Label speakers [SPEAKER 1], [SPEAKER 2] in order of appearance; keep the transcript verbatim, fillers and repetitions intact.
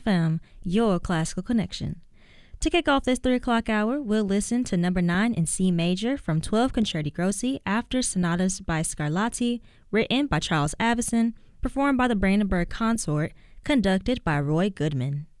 [SPEAKER 1] F M, your classical connection. To kick off this three o'clock hour, we'll listen to number nine in C major from twelve Concerti Grossi after Sonatas by Scarlatti, written by Charles Avison, performed by the Brandenburg Consort, conducted by Roy Goodman.